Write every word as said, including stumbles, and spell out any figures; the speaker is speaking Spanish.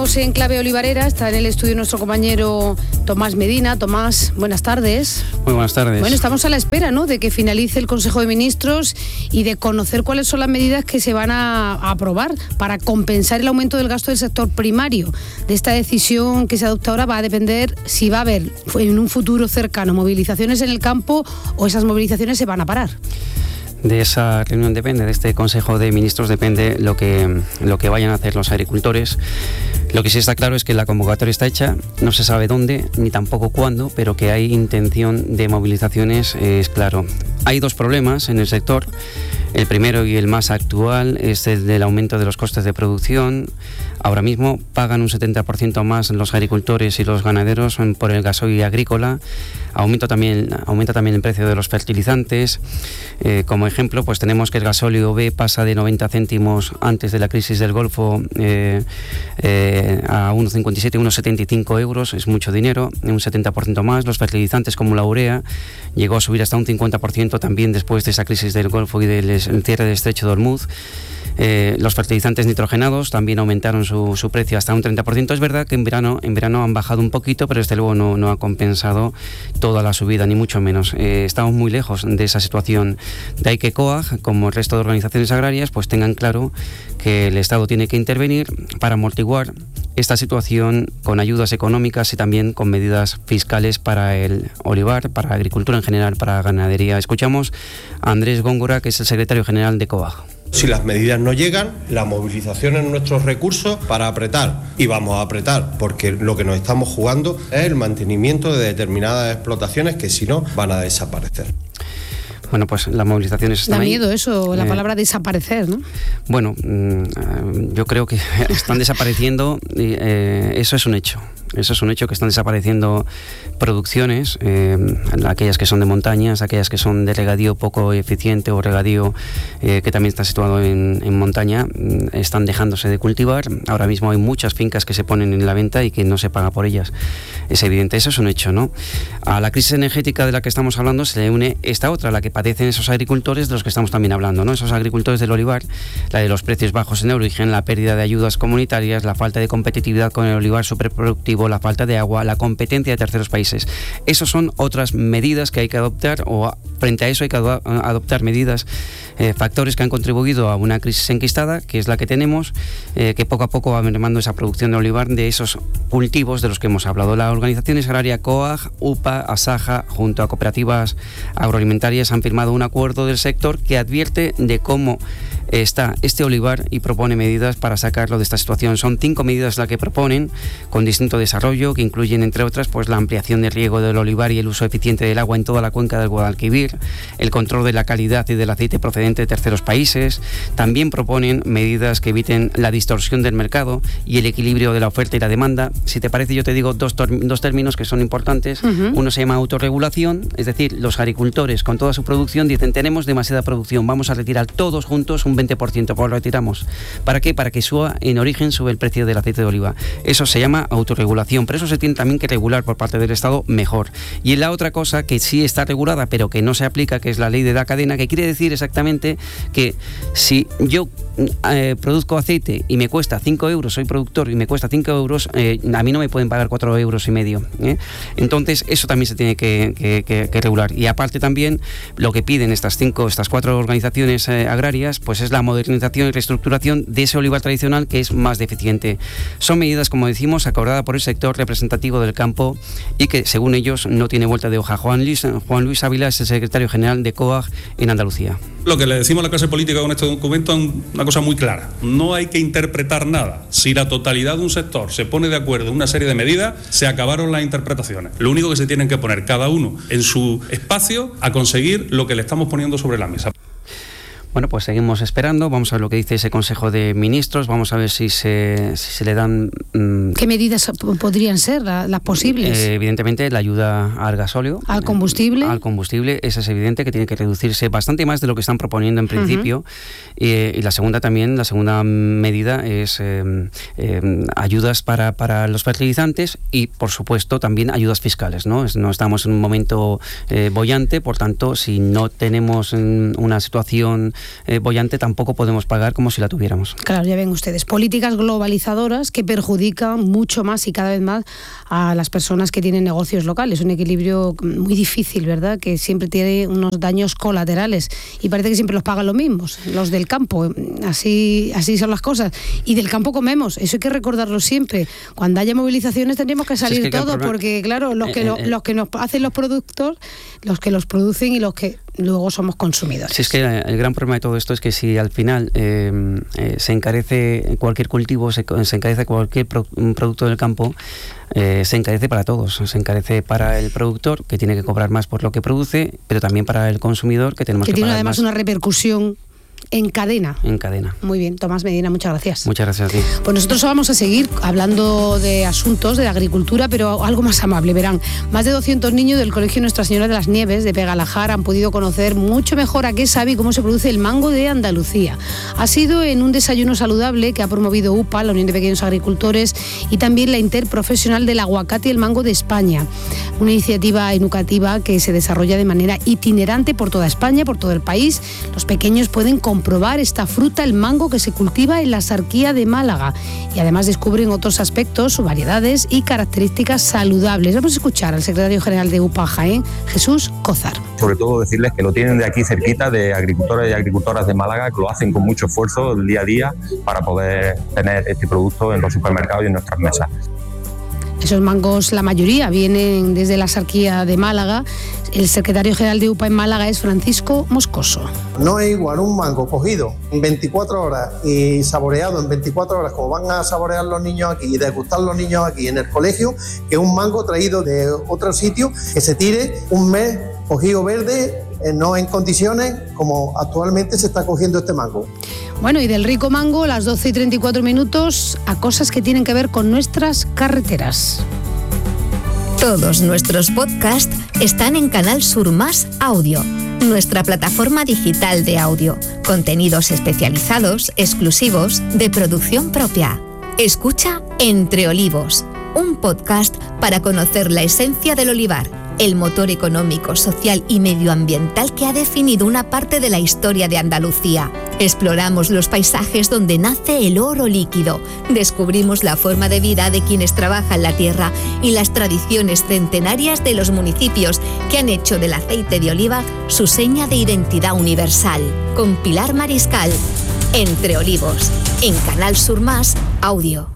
Seguimos en clave olivarera, está en el estudio nuestro compañero Tomás Medina. Tomás, buenas tardes. Muy buenas tardes. Bueno, estamos a la espera, ¿no?, de que finalice el Consejo de Ministros y de conocer cuáles son las medidas que se van a, a aprobar para compensar el aumento del gasto del sector primario. De esta decisión que se adopta ahora va a depender si va a haber en un futuro cercano movilizaciones en el campo o esas movilizaciones se van a parar. De esa reunión depende, de este Consejo de Ministros depende lo que, lo que vayan a hacer los agricultores. Lo que sí está claro es que la convocatoria está hecha, no se sabe dónde ni tampoco cuándo, pero que hay intención de movilizaciones es claro. Hay dos problemas en el sector. El primero y el más actual es el del aumento de los costes de producción. Ahora mismo pagan un setenta por ciento más los agricultores y los ganaderos por el gasoil agrícola. Aumenta también, aumenta también el precio de los fertilizantes. Eh, como ejemplo, pues tenemos que el gasóleo B pasa de noventa céntimos antes de la crisis del Golfo eh, eh, a uno cincuenta y siete, uno setenta y cinco euros. Es mucho dinero, un setenta por ciento más. Los fertilizantes como la urea llegó a subir hasta un cincuenta por ciento también después de esa crisis del Golfo y del cierre del estrecho de Hormuz. Eh, los fertilizantes nitrogenados también aumentaron su, su precio hasta un treinta por ciento. Es verdad que en verano, en verano han bajado un poquito, pero desde luego no, no ha compensado toda la subida, ni mucho menos. Eh, estamos muy lejos de esa situación. De ahí que COAG, como el resto de organizaciones agrarias, pues tengan claro que el Estado tiene que intervenir para amortiguar esta situación con ayudas económicas y también con medidas fiscales para el olivar, para la agricultura en general, para la ganadería. Escuchamos a Andrés Góngora, que es el secretario general de COAG. Si las medidas no llegan, la movilización es nuestros recursos para apretar, y vamos a apretar, porque lo que nos estamos jugando es el mantenimiento de determinadas explotaciones que si no van a desaparecer. Bueno, pues las movilizaciones están Da ahí. miedo eso, la eh, palabra desaparecer, ¿no? Bueno, mmm, yo creo que están desapareciendo, y, eh, eso es un hecho. Eso es un hecho, que están desapareciendo producciones, eh, aquellas que son de montañas, aquellas que son de regadío poco eficiente o regadío eh, que también está situado en, en montaña, están dejándose de cultivar. Ahora mismo hay muchas fincas que se ponen en la venta y que no se paga por ellas. Es evidente, eso es un hecho, ¿no? A la crisis energética de la que estamos hablando se le une esta otra, la que padecen esos agricultores de los que estamos también hablando, ¿no? Esos agricultores del olivar, la de los precios bajos en el origen, la pérdida de ayudas comunitarias, la falta de competitividad con el olivar superproductivo, la falta de agua, la competencia de terceros países. Esas son otras medidas que hay que adoptar, o frente a eso hay que adoptar medidas, eh, factores que han contribuido a una crisis enquistada, que es la que tenemos, eh, que poco a poco va mermando esa producción de olivar de esos cultivos de los que hemos hablado. La organización agraria COAG, UPA, ASAJA, junto a cooperativas agroalimentarias, han firmado un acuerdo del sector que advierte de cómo está este olivar y propone medidas para sacarlo de esta situación. Son cinco medidas las que proponen, con distinto desarrollo, que incluyen, entre otras, pues la ampliación del riego del olivar y el uso eficiente del agua en toda la cuenca del Guadalquivir, el control de la calidad y del aceite procedente de terceros países. También proponen medidas que eviten la distorsión del mercado y el equilibrio de la oferta y la demanda. Si te parece, yo te digo dos, dos términos que son importantes. Uh-huh. Uno se llama autorregulación, es decir, los agricultores con toda su producción dicen: tenemos demasiada producción, vamos a retirar todos juntos un veinte por ciento, pues lo retiramos. ¿Para qué? Para que suba en origen, sube el precio del aceite de oliva. Eso se llama autorregulación, pero eso se tiene también que regular por parte del Estado mejor. Y la otra cosa que sí está regulada, pero que no se aplica, que es la ley de la cadena, que quiere decir exactamente que si yo eh, produzco aceite y me cuesta cinco euros, soy productor y me cuesta cinco euros, eh, a mí no me pueden pagar cuatro euros y medio. ¿eh? Entonces, eso también se tiene que, que, que, que regular. Y aparte también, lo que piden estas cinco, estas cuatro organizaciones eh, agrarias, pues es la modernización y reestructuración de ese olivar tradicional que es más deficiente. Son medidas, como decimos, acordadas por el sector representativo del campo y que, según ellos, no tiene vuelta de hoja. Juan Luis, Juan Luis Ávila es el secretario general de COAG en Andalucía. Lo que le decimos a la clase política con este documento es una cosa muy clara. No hay que interpretar nada. Si la totalidad de un sector se pone de acuerdo en una serie de medidas, se acabaron las interpretaciones. Lo único que se tienen que poner cada uno en su espacio a conseguir lo que le estamos poniendo sobre la mesa. Bueno, pues seguimos esperando, vamos a ver lo que dice ese Consejo de Ministros, vamos a ver si se, si se le dan... Mmm, ¿Qué medidas podrían ser la, las posibles? Eh, evidentemente la ayuda al gasóleo. ¿Al combustible? Eh, al combustible, eso es evidente que tiene que reducirse bastante más de lo que están proponiendo en principio. Uh-huh. eh, y la segunda también, la segunda medida es eh, eh, ayudas para, para los fertilizantes y, por supuesto, también ayudas fiscales, ¿no? Es, no estamos en un momento eh, boyante, por tanto, si no tenemos una situación eh, boyante tampoco podemos pagar como si la tuviéramos. Claro, ya ven ustedes, políticas globalizadoras que perjudican mucho más y cada vez más a las personas que tienen negocios locales. Un equilibrio muy difícil, ¿verdad?, que siempre tiene unos daños colaterales y parece que siempre los pagan los mismos, los del campo. Así, así son las cosas. Y del campo comemos, eso hay que recordarlo siempre. Cuando haya movilizaciones tendríamos que salir sí, es que todos, porque claro, los que, eh, eh, los que nos hacen los productos, los que los producen y los que luego somos consumidores. Sí, es que el gran problema de todo esto es que si al final eh, eh, se encarece cualquier cultivo, se, se encarece cualquier pro, producto del campo, eh, se encarece para todos. Se encarece para el productor, que tiene que cobrar más por lo que produce, pero también para el consumidor, que tenemos que, que pagar más. Que tiene además una repercusión en cadena. En cadena. Muy bien, Tomás Medina, muchas gracias. Muchas gracias a ti. Pues nosotros vamos a seguir hablando de asuntos de agricultura, pero algo más amable. Verán, más de doscientos niños del Colegio Nuestra Señora de las Nieves de Pegalajar han podido conocer mucho mejor a qué sabe y cómo se produce el mango de Andalucía. Ha sido en un desayuno saludable que ha promovido U P A, la Unión de Pequeños Agricultores, y también la Interprofesional del Aguacate y el Mango de España. Una iniciativa educativa que se desarrolla de manera itinerante por toda España, por todo el país. Los pequeños pueden comprobar esta fruta, el mango, que se cultiva en la Sarquía de Málaga, y además descubren otros aspectos, variedades y características saludables. Vamos a escuchar al secretario general de U P A Jaén, Jesús Cózar. Sobre todo decirles que lo tienen de aquí cerquita, de agricultores y agricultoras de Málaga, que lo hacen con mucho esfuerzo el día a día para poder tener este producto en los supermercados y en nuestras mesas. Esos mangos, la mayoría, vienen desde la Sarquía de Málaga. El secretario general de U P A en Málaga es Francisco Moscoso. No es igual un mango cogido en veinticuatro horas y saboreado en veinticuatro horas, como van a saborear los niños aquí y degustar los niños aquí en el colegio, que un mango traído de otro sitio, que se tire un mes cogido verde, eh, no en condiciones como actualmente se está cogiendo este mango. Bueno, y del rico mango, las doce y treinta y cuatro minutos, a cosas que tienen que ver con nuestras carreteras. Todos nuestros podcasts están en Canal Sur Más Audio, nuestra plataforma digital de audio. Contenidos especializados, exclusivos, de producción propia. Escucha Entre Olivos, un podcast para conocer la esencia del olivar, el motor económico, social y medioambiental que ha definido una parte de la historia de Andalucía. Exploramos los paisajes donde nace el oro líquido, descubrimos la forma de vida de quienes trabajan la tierra y las tradiciones centenarias de los municipios que han hecho del aceite de oliva su seña de identidad universal. Con Pilar Mariscal, Entre Olivos, en Canal Sur Más Audio.